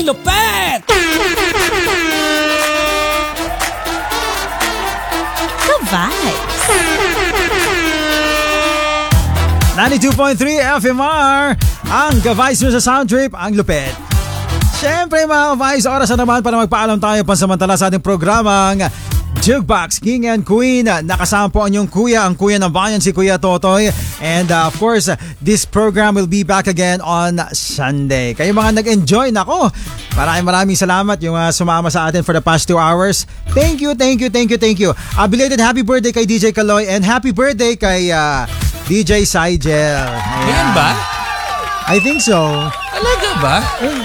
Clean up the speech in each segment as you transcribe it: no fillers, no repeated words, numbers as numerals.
lupet! Ka-vibes. 92.3 FMR, ang Ka-Vibes mo sa Sound Trip, ang lupet. Siyempre mga Ka-Vibes, oras na naman para magpaalam tayo pansamantala sa ating programang Jukebox King and Queen. Nakasama po ang inyong kuya, ang kuya ng bayan, si Kuya Totoy. And of course, this program will be back again on Sunday. Kayo mga nag-enjoy, nako, maraming salamat yung sumama sa atin for the past 2 hours. Thank you. Belated happy birthday kay DJ Kaloy and happy birthday kay DJ Sigel. Ngayon ba? I think so. Talaga ba?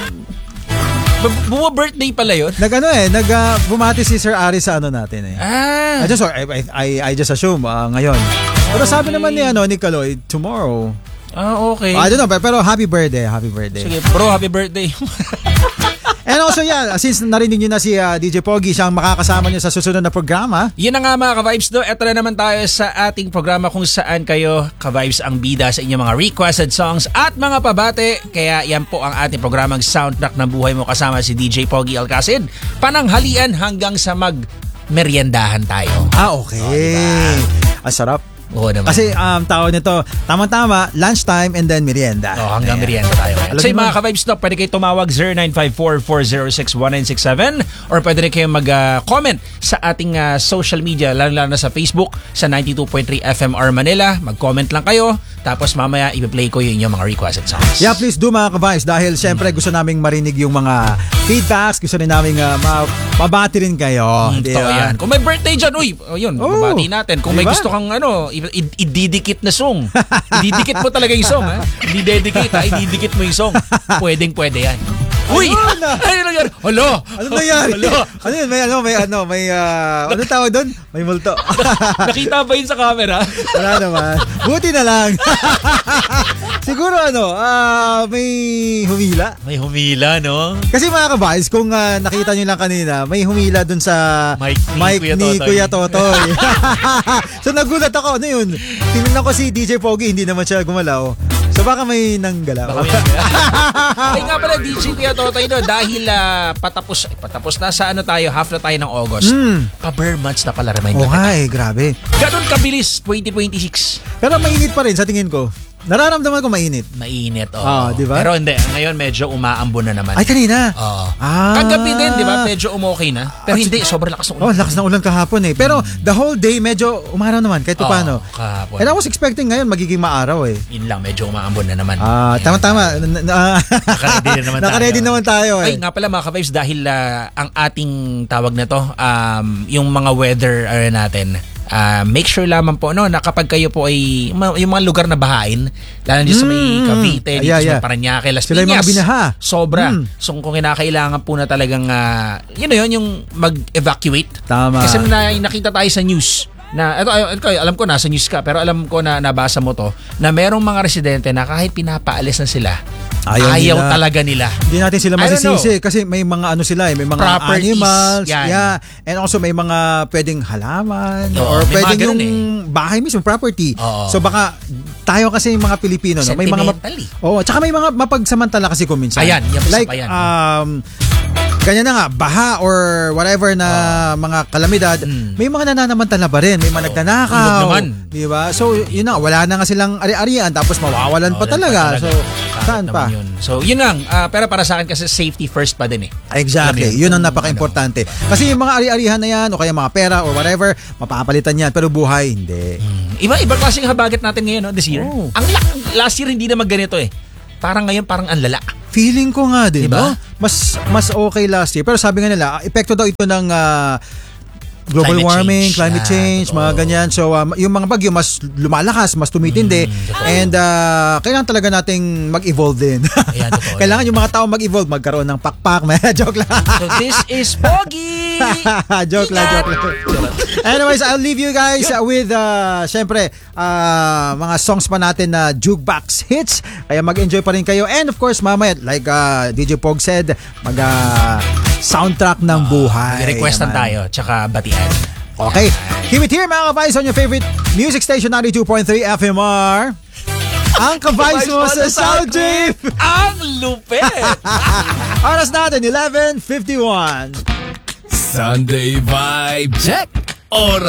Birthday pala yun? Bumati si Sir Ari sa ano natin eh. I just assume ngayon. Pero sabi naman ni Kaloy, tomorrow. Okay. I don't know, pero happy birthday. Sige, bro, happy birthday. And also since narinig nyo na si DJ Pogi, siyang makakasama nyo sa susunod na programa. Yun na nga mga Ka-Vibes do. Eto na naman tayo sa ating programa kung saan kayo, Ka-Vibes, ang bida sa inyong mga requested songs at mga pabate. Kaya yan po ang ating programang Soundtrack ng Buhay Mo kasama si DJ Pogi Alcacid. Pananghalian hanggang sa mag-meriendahan tayo. Okay. Ang sarap. Oo naman. Kasi tawag nito, tamang-tama, lunchtime and then merienda. Hanggang merienda tayo. So mga Ka-Vibes do, pwede kayo tumawag 0954-406-1967 or pwede rin kayo mag-comment sa ating social media, lalo na sa Facebook, sa 92.3 FMR Manila. Mag-comment lang kayo, tapos mamaya i-play ko yung inyong mga requested songs. Yeah, please do mga Ka-Vibes, dahil syempre gusto naming marinig yung mga feedbacks, gusto rin naming mabati rin kayo. Yan. Kung may birthday dyan, mabati natin. Kung may gusto kang ididikit na song. Ididikit mo talaga yung song, ha? Hindi dedicate, ha? Ididikit mo yung song. Pwedeng-pwede yan. Uy! Ano nangyari? Hala! Ano nangyari? Ano tawag doon? May multo. Nakita ba yun sa camera? Wala naman. Buti na lang. Siguro may humila. May humila, no? Kasi mga Ka-Vibes, kung nakita nyo lang kanina, may humila dun sa mic ni Kuya Totoy. So nagulat ako, ano yun? Tinignan ko si DJ Pogi, hindi naman siya gumalaw. So baka may nanggalaw. Ay nga pala, DJ Kuya Totoy, no, dahil patapos na sa half na tayo ng August. Pa-bare months na pala, reminder. Grabe. Ganun kabilis, 2026. Pero mainit pa rin sa tingin ko. Nararamdaman ko mainit. Mainit, di ba? Pero hindi, ngayon medyo umaambon na naman. Ay, kanina? Kagabi din, di ba? Medyo umokay na. Pero hindi, sobrang lakas ng ulan. Lakas ng ulan kahapon eh. Pero the whole day, medyo umaraw naman, kahit paano. Kahapon. And I was expecting ngayon, magiging maaraw eh. Yun lang, medyo umaambon na naman. Tama-tama. Nakaready naman tayo eh. Ay, nga pala mga Ka-Vibes, dahil ang ating tawag na to, yung mga weather natin, make sure lamang po na kapag kayo po ay yung mga lugar na bahain, lalo dito sa may Cavite, dito sa Parañaque, Las Piñas, sila yung mga binaha. Sobra. So kung kinakailangan po na talagang yung mag-evacuate. Tama. Kasi nakita tayo sa news na ito, alam ko nasa news ka, pero alam ko na nabasa mo to na merong mga residente na kahit pinapaalis na sila, ayaw talaga nila. Hindi natin sila masisisi kasi may mga sila may mga properties, animals. Yan. Yeah. And also may mga pwedeng halaman or pwedeng yung bahay mismo, property. So baka tayo kasi yung mga Pilipino, no? May mga tsaka may mga mapagsamantala kasi kung minsan. Ayan, like ganyan na nga, baha or whatever na mga kalamidad, may mga nananamantala pa rin, may mga nagnanakaw. Di ba? So, yun na, wala na nga silang ari-arian, tapos mawawalan pa talaga. So, saan pa? Yun. So, yun lang. Pero para sa akin kasi safety first pa din eh. Exactly. Yun ang napaka-importante. Kasi yung mga ari-arihan na yan, o kaya mga pera or whatever, mapapalitan yan. Pero buhay, hindi. Iba klaseng habagat natin ngayon, no, this year. Ang last year hindi na magganito eh. Parang ngayon, parang ang lala. Feeling ko nga din, diba? no? Mas okay last year. Pero sabi nga nila, epekto daw ito ng global warming, climate change, mga ganyan. So, yung mga bagyo mas lumalakas, mas tumitindi. And kailangan talaga nating mag-evolve din. Ayan, kailangan yung mga tao mag-evolve, magkaroon ng pakpak. Joke lang. So, this is Pogi! Joke lang. Anyways, I'll leave you guys with, syempre, mga songs pa natin na jukebox hits. Kaya mag-enjoy pa rin kayo. And of course, mamaya, like DJ Pog said, soundtrack ng buhay. Requestan tayo, tsaka batian. Okay. Keep it here mga ka-Vibes on your favorite music station 92.3 FMR. Ang ka-vibes mo sa Sound Trip. Ang lupit! Oras natin, 11:51. Sunday Vibe Check! Oras